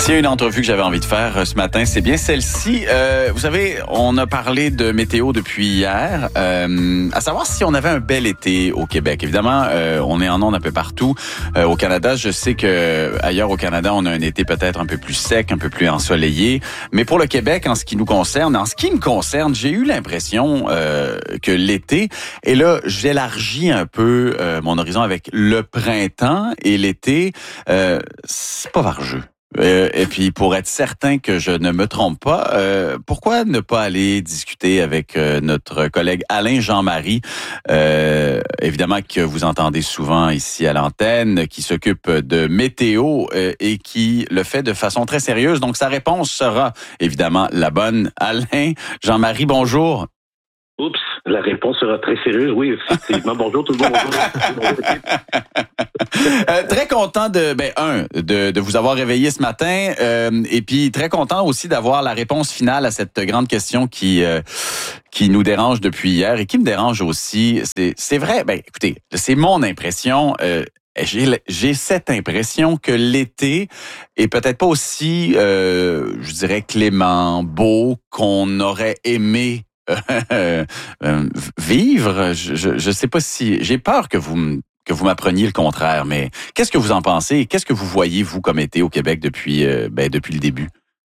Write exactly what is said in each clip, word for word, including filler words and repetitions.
S'il y a une entrevue que j'avais envie de faire ce matin, c'est bien celle-ci. Euh, vous savez, on a parlé de météo depuis hier, euh, à savoir si on avait un bel été au Québec. Évidemment, euh, on est en ondes un peu partout. Euh, au Canada, je sais que ailleurs au Canada, on a un été peut-être un peu plus sec, un peu plus ensoleillé. Mais pour le Québec, en ce qui nous concerne, en ce qui me concerne, j'ai eu l'impression euh, que l'été, et là, j'élargis un peu euh, mon horizon avec le printemps et l'été, euh, c'est pas vargeux. Euh, et puis, pour être certain que je ne me trompe pas, euh, pourquoi ne pas aller discuter avec euh, notre collègue Alain Jean-Marie, euh, évidemment que vous entendez souvent ici à l'antenne, qui s'occupe de météo euh, et qui le fait de façon très sérieuse. Donc, sa réponse sera évidemment la bonne. Alain Jean-Marie, bonjour. Oups, la réponse sera très sérieuse. Oui, effectivement. Bonjour tout le monde. Bonjour. euh, très content de, ben, un, de, de vous avoir réveillé ce matin, euh, et puis très content aussi d'avoir la réponse finale à cette grande question qui euh, qui nous dérange depuis hier et qui me dérange aussi. C'est, c'est vrai. Ben, écoutez, c'est mon impression. Euh, J'ai, j'ai cette impression que l'été est peut-être pas aussi, euh, je dirais, clément, beau qu'on aurait aimé euh, euh, vivre. Je, je, je sais pas si... J'ai peur que vous, que vous m'appreniez le contraire, mais qu'est-ce que vous en pensez? Qu'est-ce que vous voyez, vous, comme été au Québec depuis, euh, ben, depuis le début?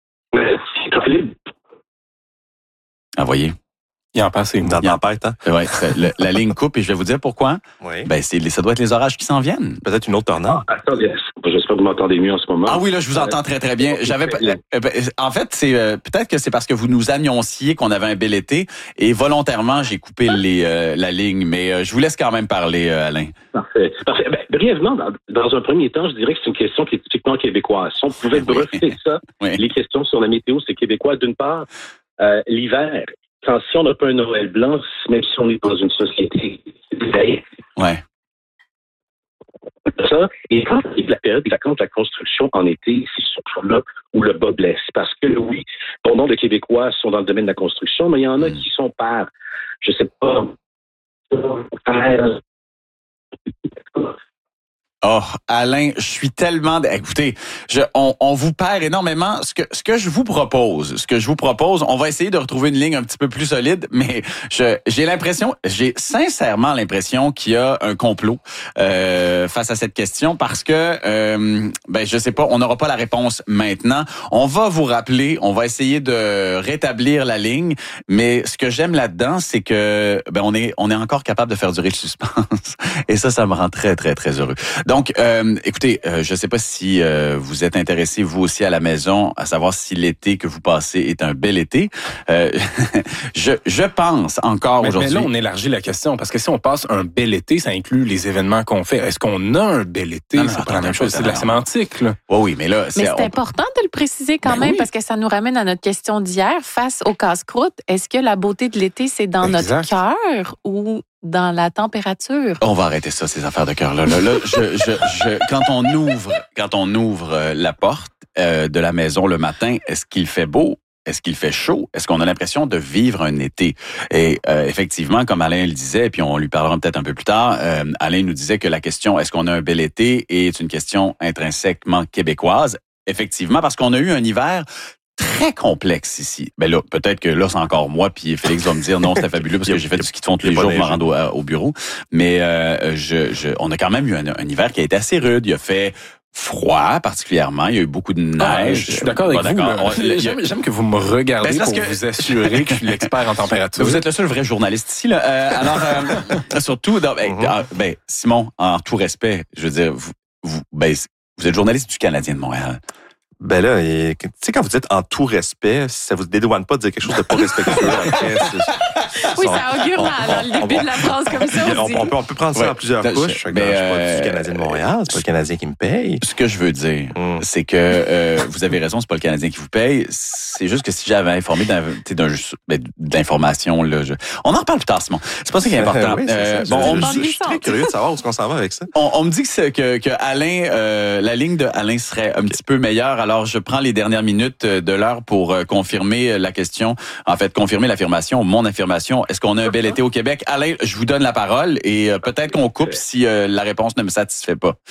Ah, voyez. Il en passe une tempête, hein? Ouais, la, la ligne coupe et je vais vous dire pourquoi. Oui. Ben, c'est, ça doit être les orages qui s'en viennent. Peut-être une autre tornade. Ah, attendez, j'espère que vous m'entendez mieux en ce moment. Ah oui, là, je vous entends très, très bien. J'avais, en fait, c'est, euh, peut-être que c'est parce que vous nous annonciez qu'on avait un bel été et volontairement, j'ai coupé les, euh, la ligne, mais euh, je vous laisse quand même parler, euh, Alain. Parfait. Parfait. Ben, brièvement, dans, dans un premier temps, je dirais que c'est une question qui est typiquement québécoise. Si on pouvait brosser oui. ça, oui. les questions sur la météo, c'est québécois. D'une part, euh, l'hiver, quand si on n'a pas un Noël blanc, même si on est dans une société, ouais. Ça, et quand il y a la période, quand la construction en été, c'est surtout là où le bas blesse. Parce que oui, bon nombre de Québécois sont dans le domaine de la construction, mais il y en a mm. qui sont par, je sais pas, par... Oh, Alain, je suis tellement... Écoutez, je, on, on vous perd énormément. Ce que, ce que je vous propose, ce que je vous propose, on va essayer de retrouver une ligne un petit peu plus solide, mais je, j'ai l'impression, j'ai sincèrement l'impression qu'il y a un complot euh, face à cette question parce que, euh, ben, je sais pas, on n'aura pas la réponse maintenant. On va vous rappeler, on va essayer de rétablir la ligne, mais ce que j'aime là-dedans, c'est que, ben, on est, on est encore capable de faire durer le suspense. Et ça, ça me rend très, très, très heureux. Donc, euh, écoutez, euh, je ne sais pas si euh, vous êtes intéressé, vous aussi, à la maison, à savoir si l'été que vous passez est un bel été. Euh, je, je pense encore mais, aujourd'hui... Mais là, on élargit la question, parce que si on passe un bel été, ça inclut les événements qu'on fait. Est-ce qu'on a un bel été? Non, non, c'est non, pas la même chose, c'est de la sémantique, là. Oui, oui, mais là... C'est, mais c'est on... important de le préciser quand ben même, oui. parce que ça nous ramène à notre question d'hier, face au casse-croûte. Est-ce que la beauté de l'été, c'est dans exact. notre cœur ou... dans la température? On va arrêter ça, ces affaires de cœur là. Là, là je, je, je, quand on ouvre, quand on ouvre la porte euh, de la maison le matin, est-ce qu'il fait beau? Est-ce qu'il fait chaud? Est-ce qu'on a l'impression de vivre un été? Et euh, effectivement, comme Alain le disait, puis on lui parlera peut-être un peu plus tard, euh, Alain nous disait que la question « est-ce qu'on a un bel été ?» est une question intrinsèquement québécoise. Effectivement, parce qu'on a eu un hiver très complexe ici. Ben là, peut-être que là, c'est encore moi, puis Félix va me dire non, c'était fabuleux parce que j'ai fait du ski de fond tous les jours, je me rends au, au bureau. Mais euh, je, je, on a quand même eu un, un hiver qui a été assez rude. Il a fait froid, particulièrement. Il y a eu beaucoup de neige. Ah, je suis d'accord avec bon, vous. D'accord. On, j'aime, j'aime que vous me regardez ben, pour que... vous assurer que je suis l'expert en température. Vous êtes le seul vrai journaliste ici. Là. Euh, alors, euh, surtout, ben, mm-hmm. ben, Simon, en tout respect, je veux dire, vous, vous, ben, vous êtes journaliste du Canadien de Montréal. Ben là, tu sais, quand vous dites en tout respect, ça vous dédouane pas de dire quelque chose de pas respectueux. Après, oui, ça augure mal, hein, le début on, de la phrase comme ça aussi. On, on, peut, on peut prendre ça ouais, en plusieurs couches. Je, mais, je suis pas du Canadien de Montréal, c'est pas le Canadien qui me paye. Ce que je veux dire, mm. c'est que euh, vous avez raison, c'est pas le Canadien qui vous paye. C'est juste que si j'avais informé d'un, d'un, ben, d'information, là, je... on en reparle plus tard, Simon. C'est pas ça qui est important. oui, c'est euh, ça, bon, on me dit, je suis très curieux de savoir où est-ce qu'on s'en va avec ça. On, on me dit que, que, que Alain, euh, la ligne de Alain serait un petit peu meilleure. Alors, je prends les dernières minutes de l'heure pour euh, confirmer la question, en fait, confirmer l'affirmation, mon affirmation. Est-ce qu'on a un bel été au Québec? Alain, je vous donne la parole et euh, peut-être qu'on coupe si euh, la réponse ne me satisfait pas.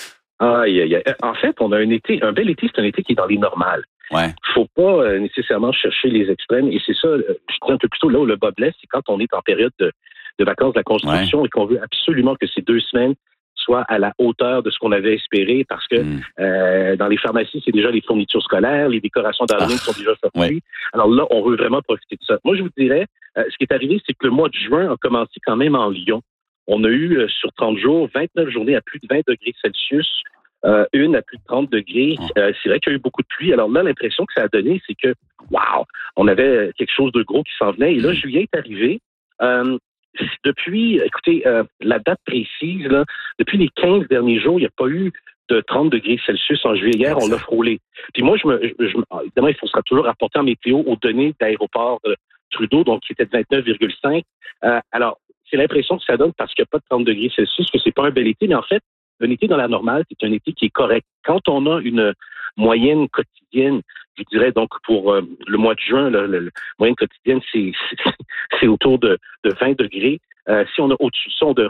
Aïe, aïe, aïe. En fait, on a un été, un bel été, c'est un été qui est dans les normales. Ouais. Faut pas euh, nécessairement chercher les extrêmes. Et c'est ça, euh, je dirais un peu plus tôt là où le bas blesse, c'est quand on est en période de, de vacances de la construction ouais. et qu'on veut absolument que ces deux semaines soient à la hauteur de ce qu'on avait espéré parce que mm. euh, dans les pharmacies, c'est déjà les fournitures scolaires, les décorations d'Halloween ah, sont déjà sorties. Ouais. Alors là, on veut vraiment profiter de ça. Moi, je vous dirais, euh, ce qui est arrivé, c'est que le mois de juin a commencé quand même en Lyon. On a eu, euh, sur trente jours, vingt-neuf journées à plus de vingt degrés Celsius, euh, une à plus de trente degrés. Euh, c'est vrai qu'il y a eu beaucoup de pluie. Alors là, l'impression que ça a donné, c'est que, wow, on avait quelque chose de gros qui s'en venait. Et là, juillet est arrivé. Euh, Depuis, écoutez, euh, la date précise, là, depuis les quinze derniers jours, il n'y a pas eu de trente degrés Celsius en juillet. Hier, on l'a frôlé. Puis moi, je me, je, je, évidemment, il faut sera toujours rapporter en météo aux données d'aéroport de Trudeau, donc qui était de vingt-neuf virgule cinq. Euh, alors, c'est l'impression que ça donne parce qu'il n'y a pas de trente degrés Celsius, que c'est pas un bel été, mais en fait, un été dans la normale, c'est un été qui est correct. Quand on a une moyenne quotidienne, je dirais donc pour euh, le mois de juin, la moyenne quotidienne, c'est, c'est, c'est autour de, de vingt degrés. Euh, si on a au-dessus de ça, on devrait